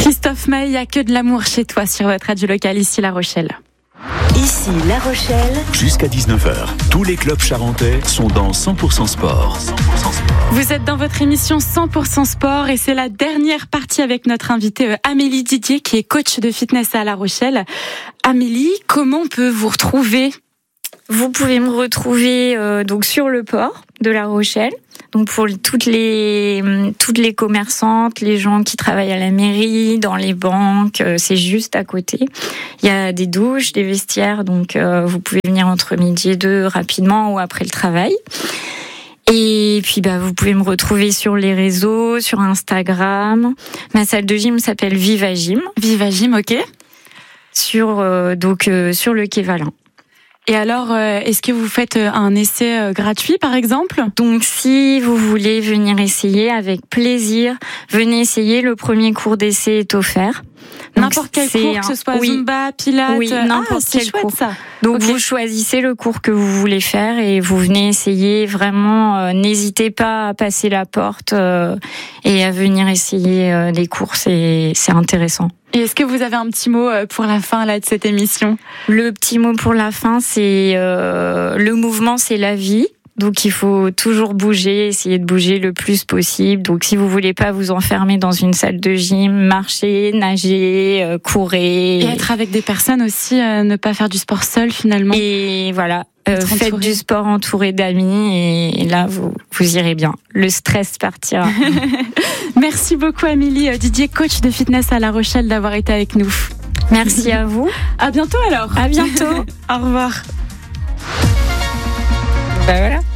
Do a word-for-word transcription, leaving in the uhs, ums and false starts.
Christophe Maé, il n'y a que de l'amour chez toi sur votre radio locale, ici La Rochelle. Ici La Rochelle. Jusqu'à dix-neuf heures, tous les clubs charentais sont dans cent pour cent sport. cent pour cent sport. Vous êtes dans votre émission cent pour cent sport et c'est la dernière partie avec notre invitée Amélie Didier qui est coach de fitness à La Rochelle. Amélie, comment on peut vous retrouver ? Vous pouvez me retrouver euh, donc sur le port de La Rochelle. Donc pour toutes les toutes les commerçantes, les gens qui travaillent à la mairie, dans les banques, euh, c'est juste à côté. Il y a des douches, des vestiaires, donc euh, vous pouvez venir entre midi et deux rapidement ou après le travail. Et puis bah vous pouvez me retrouver sur les réseaux, sur Instagram. Ma salle de gym s'appelle Viva Gym. Viva Gym, ok. Sur euh, donc euh, sur le quai Valin. Et alors, euh, est-ce que vous faites un essai euh, gratuit, par exemple ? Donc, si vous voulez venir essayer, avec plaisir, venez essayer. Le premier cours d'essai est offert. Donc, n'importe quel cours, un... que ce soit oui. Zumba, Pilates, oui, n'importe ah, c'est quel chouette, cours. Ça. Donc, okay. vous choisissez le cours que vous voulez faire et vous venez essayer. Vraiment, euh, n'hésitez pas à passer la porte euh, et à venir essayer euh, les cours. C'est, c'est intéressant. Et est-ce que vous avez un petit mot pour la fin là de cette émission ? Le petit mot pour la fin, c'est euh, le mouvement, c'est la vie. Donc il faut toujours bouger, essayer de bouger le plus possible. Donc si vous voulez pas vous enfermer dans une salle de gym, marcher, nager, euh, courir. Et être avec des personnes aussi, euh, ne pas faire du sport seul finalement. Et voilà, euh, faites du sport entouré d'amis et là vous vous irez bien. Le stress partira. Merci beaucoup Amélie Didier, coach de fitness à La Rochelle, d'avoir été avec nous. Merci à vous. À bientôt alors. À bientôt. Au revoir. Ben voilà.